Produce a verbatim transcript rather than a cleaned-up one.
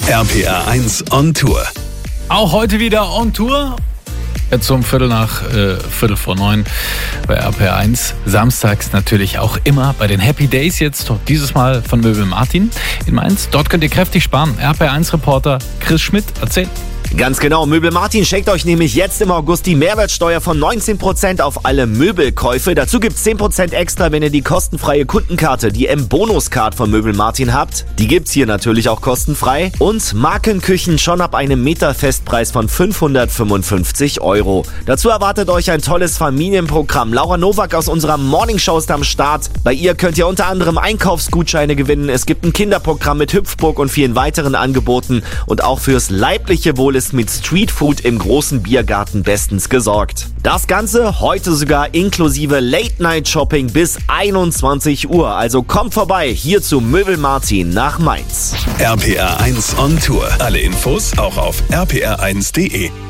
R P R eins on Tour. Auch heute wieder on Tour. Jetzt um Viertel nach äh, Viertel vor neun bei R P R eins. Samstags natürlich auch immer bei den Happy Days jetzt. Dieses Mal von Möbel Martin in Mainz. Dort könnt ihr kräftig sparen. R P R eins Reporter Chris Schmidt erzählt. Ganz genau, Möbel Martin schenkt euch nämlich jetzt im August die Mehrwertsteuer von neunzehn Prozent auf alle Möbelkäufe. Dazu gibt's zehn Prozent extra, wenn ihr die kostenfreie Kundenkarte, die M-Bonus-Card von Möbel Martin habt. Die gibt's hier natürlich auch kostenfrei. Und Markenküchen schon ab einem Meterfestpreis von fünfhundertfünfundfünfzig Euro. Dazu erwartet euch ein tolles Familienprogramm. Laura Nowak aus unserer Morningshow ist am Start. Bei ihr könnt ihr unter anderem Einkaufsgutscheine gewinnen. Es gibt ein Kinderprogramm mit Hüpfburg und vielen weiteren Angeboten. Und auch fürs leibliche Wohl ist mit Streetfood im großen Biergarten bestens gesorgt. Das Ganze heute sogar inklusive Late-Night-Shopping bis einundzwanzig Uhr. Also kommt vorbei hier zu Möbel Martin nach Mainz. R P R eins on Tour. Alle Infos auch auf r p r eins punkt d e.